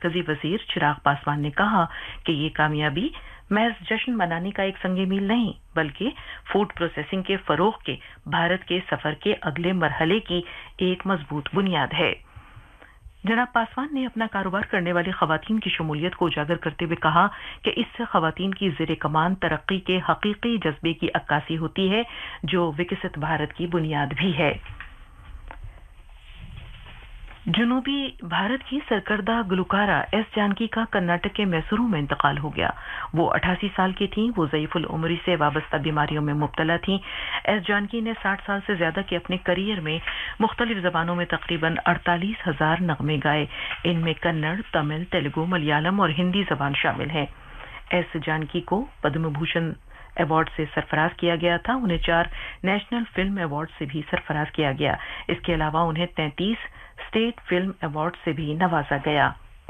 मरकजी वजीर चिराग पासवान ने कहा कि ये कामयाबी महज जश्न मनाने का एक संगे मील नहीं, बल्कि फूड प्रोसेसिंग के फरोग के भारत के सफर के अगले मरहले की एक मजबूत बुनियाद है। जनाब पासवान ने अपना कारोबार करने वाली खवातीन की शमूलियत को उजागर करते हुए कहा कि इससे खवातीन की ज़ेरे कमान तरक्की के हकीकी जज्बे की अक्कासी होती है, जो विकसित भारत की बुनियाद भी है। जनूबी भारत की सरकर्दा गुलकारा एस जानकी का कर्नाटक के मैसूरू में इंतकाल हो गया। वो 88 साल की थीं। वो ज़ईफुल उम्री से वाबस्ता बीमारियों में मुब्तला थीं। एस जानकी ने 60 साल से ज्यादा के अपने करियर में मुख्तलिफ जबानों में तकरीबन 48,000 नगमे गाए। इनमें कन्नड़, तमिल, तेलुगु, मलयालम और हिंदी जबान शामिल हैं। एस जानकी को पद्म भूषण अवार्ड से सरफराज किया गया था। उन्हें 4 नेशनल फिल्म अवार्ड से भी सरफराज किया गया। इसके अलावा उन्हें 33 स्टेट फिल्म अवार्ड से भी नवाजा गया।